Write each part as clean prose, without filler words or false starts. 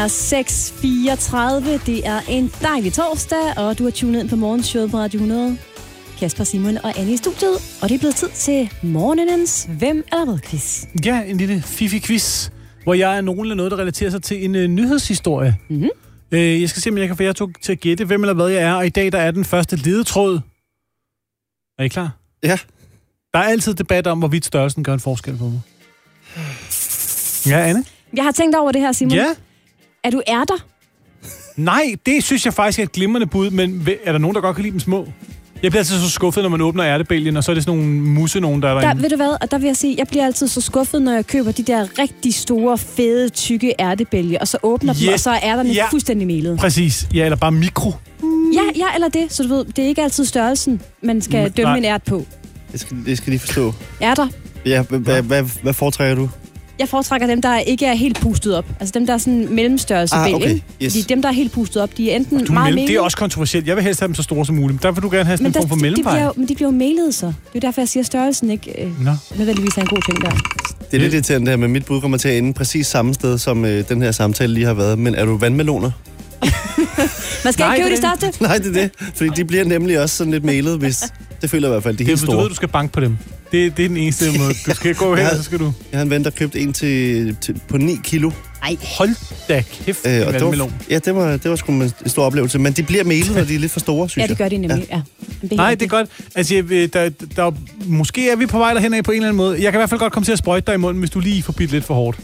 er 6:34. Det er en dejlig torsdag, og du har tunet ind på morgenshowet på Radio 100. Kasper, Simon og Anne i studiet, og det er blevet tid til morgenens Hvem eller hvad-quiz. Ja, en lille fifi-quiz, hvor jeg er nogenlunde noget, der relaterer sig til en nyhedshistorie. Mm-hmm. Jeg skal se, om jeg kan få jer til at gætte, hvem eller hvad jeg er, og i dag der er den første ledetråd. Er I klar? Ja. Der er altid debat om, hvorvidt størrelsen gør en forskel på mig. Ja, Anne? Jeg har tænkt over det her, Simon. Ja? Er du ærter? Nej, det synes jeg faktisk er et glimrende bud, men er der nogen, der godt kan lide dem små? Jeg bliver altid så skuffet, når man åbner ærtebælgen, og så er det sådan nogle musse nogen, der er derinde. Ved du hvad? Og der vil jeg sige, jeg bliver altid så skuffet, når jeg køber de der rigtig store, fede, tykke ærtebælge, og så åbner dem, og så er ærterne fuldstændig melet. Præcis. Ja, eller bare mikro. Ja, eller det. Så du ved, det er ikke altid størrelsen, man skal dømme en ært på. Det skal lige forstå. Ærter? Ja, hvad foretrækker du? Jeg foretrækker dem, der ikke er helt pustet op. Altså dem, der er sådan mellemstørrelse bælge. Okay. Yes. Fordi dem, der er helt pustet op, de er enten meget melet. Det er også kontroversielt. Jeg vil helst have dem så store som muligt. Der vil du gerne have sådan en form for mellemvej. Men de bliver jo melet så. Det er jo derfor, jeg siger, at størrelsen ikke nødvendigvis er en god ting der. Det er lidt irriterende her, men mit bud kommer til at ende præcis samme sted, som den her samtale lige har været. Men er du vandmeloner? Man skal ikke købe de største. Nej, det er det. Fordi de bliver nemlig også sådan lidt melet, hvis... Det føler jeg i hvert fald, de er helt store. Du ved, du skal banke på dem. Det er den eneste måde. Du skal gå hen, så skal du... Jeg har en ven, der købte en på 9 kilo. Ej. Hold da kæft, en vandmelon. Ja, det var sgu en stor oplevelse. Men de bliver melet, når de er lidt for store, synes jeg. Ja, det gør de nemlig, ja. Nej, det er godt. Altså, måske er vi på vej derhen af på en eller anden måde. Jeg kan i hvert fald godt komme til at sprøjte dig i munden, hvis du lige får bidt lidt for hårdt.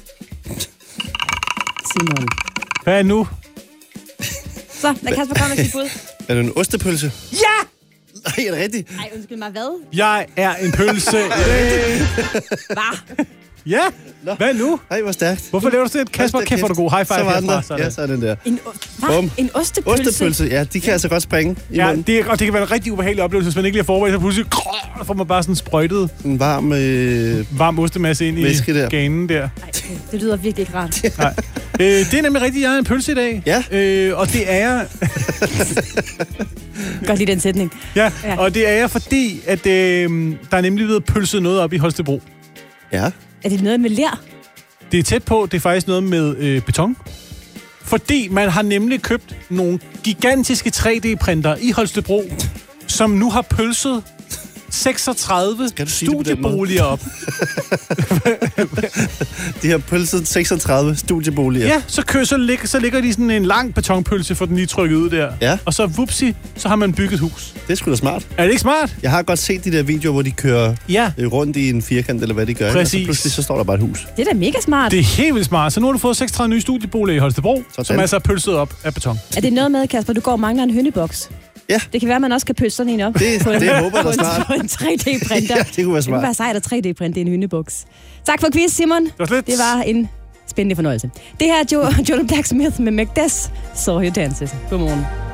Simon. Hvad er nu? Så, lad Kasper komme med sit bud. Er det en ostepølse? Ja! Nej, er det rigtigt? Nej, undskyld mig, hvad? Jeg er en pølse. Hvad? Ja, hvad nu? Nej, hvor stærkt. Hvorfor laver du sådan et? Kasper, kæft, hvor du god. High five herfra. Ja, så er den der. En ostepølse? Ostepølse, ja, de kan altså godt springe i munden. Og det kan være en rigtig ubehagelig oplevelse, hvis man ikke lige har forberedt, så pludselig får man bare sådan sprøjtet en varm ostemasse ind i ganen der. Nej, det lyder virkelig ikke rart. Nej. Det er nemlig rigtigt, jeg er en pølse i dag. Ja. Og det er jeg... Godt lide den sætning. Ja, og det er jeg, fordi at der er nemlig blevet pølset noget op i Holstebro. Ja. Er det noget med ler? Det er tæt på. Det er faktisk noget med beton. Fordi man har nemlig købt nogle gigantiske 3D-printer i Holstebro, som nu har pølset 36 studieboliger op. De har pølset 36 studieboliger. Ja, så ligger de sådan en lang betonpølse, for den lige trykket ud der. Ja. Og så vupsi, så har man bygget hus. Det er sgu da smart. Er det ikke smart? Jeg har godt set de der videoer, hvor de kører rundt i en firkant, eller hvad de gør. Præcis. Og så pludselig så står der bare et hus. Det er da mega smart. Det er helt vildt smart. Så nu har du fået 36 nye studieboliger i Holstebro, som altså er pølset op af beton. Er det noget med, Kasper, du går og mangler en hønneboks? Ja. Det kan være, at man også kan pølse sådan en op. Det håber jeg snart. På en 3D-printer. Ja, det kunne være smart. Det kunne være sejt at 3D-printe en hønneboks. Tak for quiz, Simon. Det var en spændende fornøjelse. Det her er Jordan Blacksmith med Macbeth. Saw You Dances. Godmorgen.